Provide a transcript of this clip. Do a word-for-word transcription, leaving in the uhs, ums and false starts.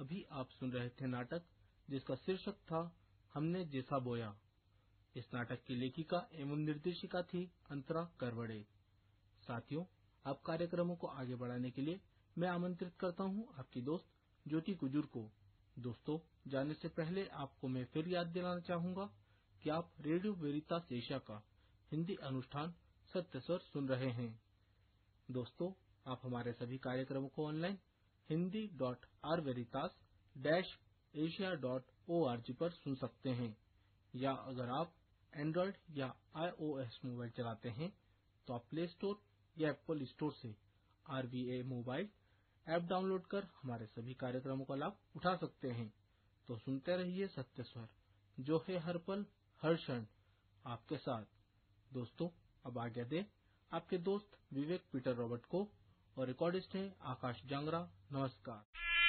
अभी आप सुन रहे थे नाटक जिसका शीर्षक था हमने जैसा बोया। इस नाटक की लेखिका एवं निर्देशिका थी अंतरा करवड़े। साथियों, आप कार्यक्रमों को आगे बढ़ाने के लिए मैं आमंत्रित करता हूं आपकी दोस्त ज्योति कुजूर को। दोस्तों, जाने से पहले आपको मैं फिर याद दिलाना चाहूंगा कि आप रेडियो वेरितास एशिया का हिंदी अनुष्ठान सत्य स्वर सुन रहे हैं। दोस्तों, आप हमारे सभी कार्यक्रमों को online Hindi dot are वेरितास dash Asia dot O R G पर सुन सकते हैं, या अगर आप एंड्रॉइड या आईओएस मोबाइल चलाते हैं तो आप प्ले स्टोर या एप्पल स्टोर से are V A mobile app download कर हमारे सभी कार्यक्रमों का लाभ उठा सकते हैं। तो सुनते रहिए सत्य स्वर, जो है हर पल हर क्षण आपके साथ। दोस्तों, अब आज्ञा दे आपके दोस्त विवेक पीटर रॉबर्ट को, और रिकॉर्डिस्ट है आकाश जांगरा। नमस्कार।